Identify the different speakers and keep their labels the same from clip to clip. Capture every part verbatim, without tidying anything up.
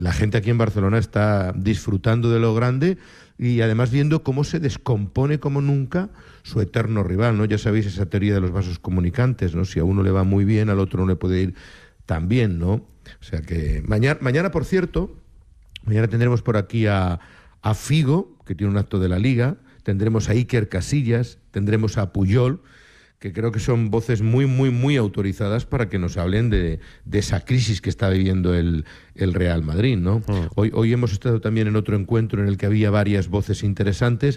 Speaker 1: La gente aquí en Barcelona está disfrutando de lo grande y además viendo cómo se descompone como nunca su eterno rival, ¿no? Ya sabéis esa teoría de los vasos comunicantes, ¿no? Si a uno le va muy bien, al otro no le puede ir tan bien, ¿no? O sea que mañana, mañana por cierto, mañana tendremos por aquí a, a Figo, que tiene un acto de la Liga, tendremos a Iker Casillas, tendremos a Puyol, que creo que son voces muy, muy, muy autorizadas para que nos hablen de, de esa crisis que está viviendo el, el Real Madrid, ¿no? Mm. Hoy, hoy hemos estado también en otro encuentro en el que había varias voces interesantes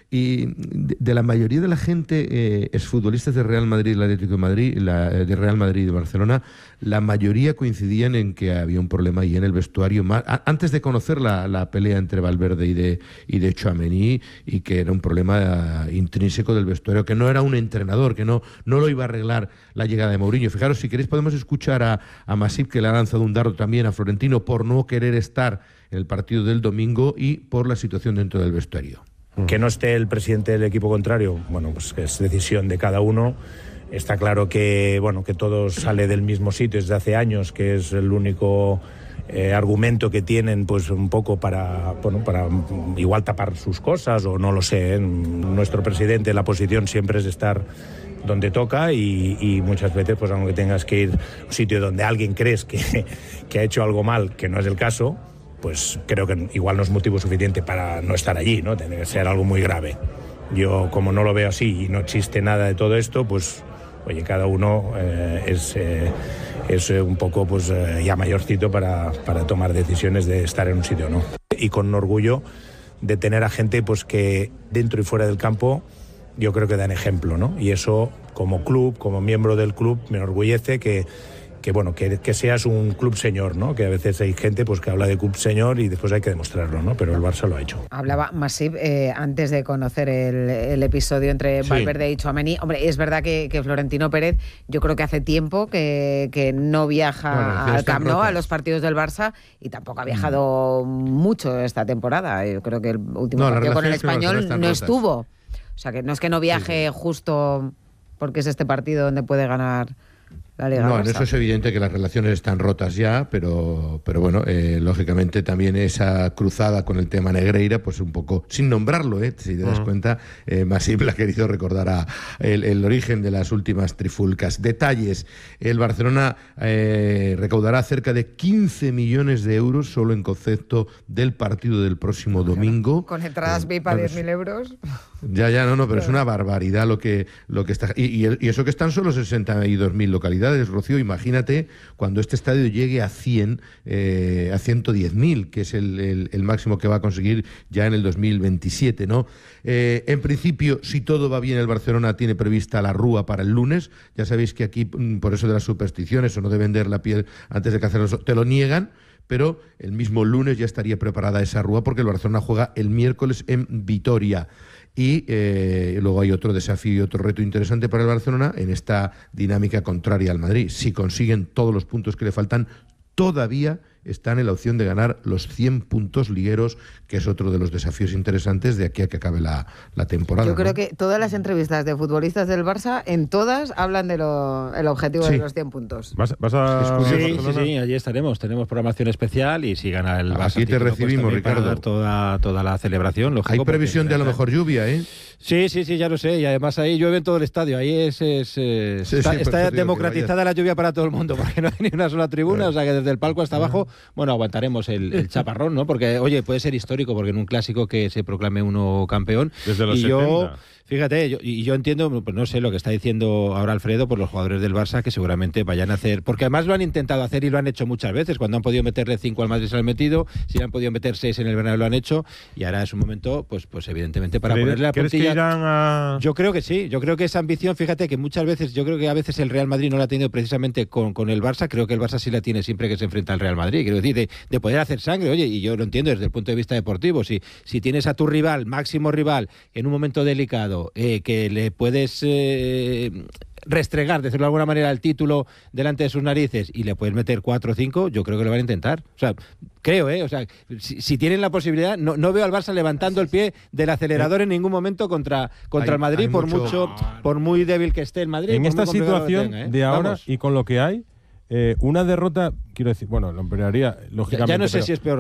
Speaker 1: y de, de la mayoría de la gente, eh, exfutbolistas de Real Madrid, el Atlético de Madrid, la, de Real Madrid y de Barcelona, la mayoría coincidían en que había un problema ahí en el vestuario, más, a, antes de conocer la, la pelea entre Valverde y de, y de Tchouaméni, y que era un problema uh, intrínseco del vestuario, que no era un entrenador, que no, no lo iba a arreglar la llegada de Mourinho. Fijaros, si queréis podemos escuchar a, a Masip, que le ha lanzado un dardo también a Florentino por no querer estar en el partido del domingo y por la situación dentro del vestuario.
Speaker 2: Que no esté el presidente del equipo contrario, bueno, pues es decisión de cada uno. Está claro que, bueno, que todo sale del mismo sitio desde hace años, que es el único eh, argumento que tienen, pues un poco para, bueno, para igual tapar sus cosas, o no lo sé. ¿eh? Nuestro presidente, la posición siempre es estar donde toca y, y muchas veces, pues aunque tengas que ir a un sitio donde alguien crees que, que ha hecho algo mal, que no es el caso, pues creo que igual no es motivo suficiente para no estar allí, ¿no? Tiene que ser algo muy grave. Yo, como no lo veo así y no existe nada de todo esto, pues, oye, cada uno eh, es, eh, es un poco, pues, eh, ya mayorcito para, para tomar decisiones de estar en un sitio o no. Y con orgullo de tener a gente, pues, que dentro y fuera del campo yo creo que dan ejemplo, ¿no? Y eso, como club, como miembro del club, me enorgullece que que bueno, que, que seas un club señor, ¿no? Que a veces hay gente pues que habla de club señor y después hay que demostrarlo, ¿no? Pero el Barça lo ha hecho.
Speaker 3: Hablaba Masip eh, antes de conocer el, el episodio entre sí. Valverde y Tchouaméni. Hombre, es verdad que, que Florentino Pérez, yo creo que hace tiempo que, que no viaja bueno, al Camp Nou, a los partidos del Barça, y tampoco ha viajado mm. mucho esta temporada. Yo creo que el último no, partido con el Español no rotas. estuvo. O sea, que no es que no viaje sí, sí. justo porque es este partido donde puede ganar la Liga.
Speaker 1: No, en eso es evidente que las relaciones están rotas ya, pero, pero bueno, eh, lógicamente también esa cruzada con el tema Negreira, pues un poco, sin nombrarlo, eh, si te das uh-huh. cuenta, eh, Masip ha querido recordar a el, el origen de las últimas trifulcas. Detalles, el Barcelona eh, recaudará cerca de quince millones de euros solo en concepto del partido del próximo domingo.
Speaker 3: Con entradas V I P a diez mil euros.
Speaker 1: Ya, ya, no, no, pero es una barbaridad lo que, lo que está... Y, y, y eso que están solo sesenta y dos mil localidades, Rocío, imagínate cuando este estadio llegue a cien, eh, a ciento diez mil, que es el, el, el máximo que va a conseguir ya en el dos mil veintisiete, ¿no? Eh, en principio, si todo va bien, el Barcelona tiene prevista la rúa para el lunes. Ya sabéis que aquí, por eso de las supersticiones, o no de vender la piel antes de que hacerlo, te lo niegan, pero el mismo lunes ya estaría preparada esa rúa porque el Barcelona juega el miércoles en Vitoria. Y eh, luego hay otro desafío y otro reto interesante para el Barcelona en esta dinámica contraria al Madrid. Si consiguen todos los puntos que le faltan, todavía están en la opción de ganar los cien puntos ligueros, que es otro de los desafíos interesantes de aquí a que acabe la, la temporada.
Speaker 3: Yo creo
Speaker 1: ¿no?
Speaker 3: que todas las entrevistas de futbolistas del Barça, en todas hablan de lo, el objetivo sí. de los cien puntos.
Speaker 4: ¿Vas, vas a
Speaker 5: sí, sí, sí, allí estaremos. Tenemos programación especial y si gana el Barça...
Speaker 1: Aquí te recibimos, pues Ricardo.
Speaker 5: Para dar toda, toda la celebración. Lógico,
Speaker 1: hay previsión de a lo mejor lluvia, ¿eh?
Speaker 5: Sí, sí, sí, ya lo sé. Y además ahí llueve en todo el estadio. Ahí es, es, es sí, está, sí, está democratizada la lluvia para todo el mundo, porque no hay ni una sola tribuna. Claro. O sea que desde el palco hasta abajo, bueno, aguantaremos el, el chaparrón, ¿no? Porque, oye, puede ser histórico, porque en un clásico que se proclame uno campeón.
Speaker 4: Desde los
Speaker 5: y
Speaker 4: setenta.
Speaker 5: Yo, fíjate, yo, y yo entiendo, pues no sé lo que está diciendo ahora Alfredo por los jugadores del Barça, que seguramente vayan a hacer, porque además lo han intentado hacer y lo han hecho muchas veces. Cuando han podido meterle cinco al Madrid se lo han metido, si han podido meter seis en el verano lo han hecho, y ahora es un momento, pues, pues evidentemente para ponerle la puntilla.
Speaker 4: ¿Crees que irán a...?
Speaker 5: Yo creo que sí, yo creo que esa ambición, fíjate que muchas veces, yo creo que a veces el Real Madrid no la ha tenido precisamente con, con el Barça, creo que el Barça sí la tiene siempre que se enfrenta al Real Madrid, quiero decir, de, de poder hacer sangre, oye, y yo lo entiendo desde el punto de vista deportivo, si, si tienes a tu rival, máximo rival, en un momento delicado, eh, que le puedes eh, restregar, decirlo de alguna manera, el título delante de sus narices y le puedes meter cuatro o cinco, yo creo que lo van a intentar. O sea, creo, ¿eh? O sea, si, si tienen la posibilidad, no, no veo al Barça levantando el pie del acelerador en ningún momento contra, contra hay, el Madrid, por mucho, mucho por muy débil que esté el Madrid.
Speaker 4: En
Speaker 5: por
Speaker 4: esta situación
Speaker 5: tenga, ¿eh?
Speaker 4: de ahora
Speaker 5: Vamos.
Speaker 4: y con lo que hay, Eh, una derrota, quiero decir, bueno, lo empeoraría, lógicamente.
Speaker 5: Ya, ya no sé
Speaker 4: pero,
Speaker 5: si es peor